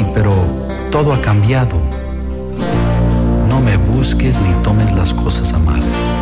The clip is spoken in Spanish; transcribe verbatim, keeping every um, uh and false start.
pero todo ha cambiado. No me busques ni tomes las cosas a mal.